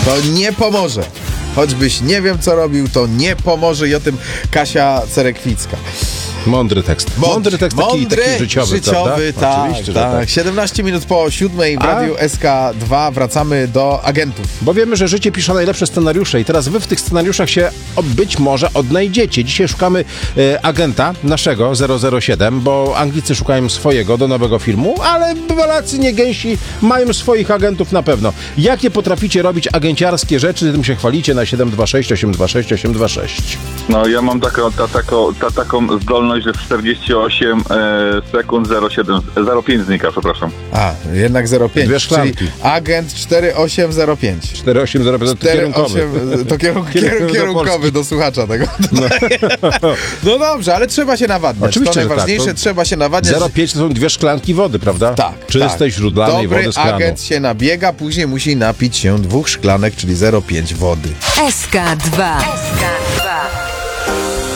To nie pomoże. Choćbyś nie wiem, co robił, to nie pomoże i o tym Kasia Cerekwicka. Mądry tekst. Mądry tekst, taki życiowy, prawda? Tak, Oczywiście, tak. że tak. 17 minut po 7 w Radiu SK2 wracamy do agentów. Bo wiemy, że życie pisze najlepsze scenariusze i teraz wy w tych scenariuszach się być może odnajdziecie. Dzisiaj szukamy agenta naszego 007, bo Anglicy szukają swojego do nowego filmu, ale Polacy nie gęsi mają swoich agentów na pewno. Jakie potraficie robić agenciarskie rzeczy, tym się chwalicie na 726 826 826. No ja mam taką zdolność, że w 48 sekund 0,5 znika, przepraszam. A, jednak 05. Dwie szklanki. Czyli agent 4805. 4805 to kierunkowy. To kierunkowy do słuchacza tego. No dobrze, ale trzeba się nawadniać. Oczywiście, to najważniejsze, tak. trzeba się nawadniać. 0,5 to są 2 szklanki wody, prawda? Tak. Czystej, źródlanej Dobry wody z kranu. agent się nabiega, później musi napić się 2 szklanek, czyli 0,5 wody. SK2.